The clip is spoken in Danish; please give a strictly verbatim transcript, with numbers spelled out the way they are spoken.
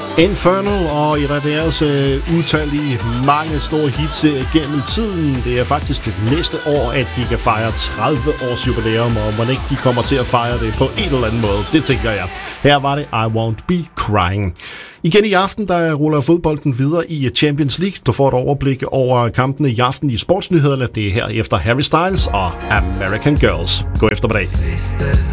Infernal og et af deres uh, utallige mange store hits gennem tiden. Det er faktisk det næste år, at de kan fejre tredive års jubilæum, og man ikke de kommer til at fejre det på en eller anden måde. Det tænker jeg. Her var det I Won't Be Crying. Igen i aften, der ruller fodbolden videre i Champions League. Du får et overblik over kampene i aften i sportsnyhederne. Det er her efter Harry Styles og American Girls. God eftermiddag.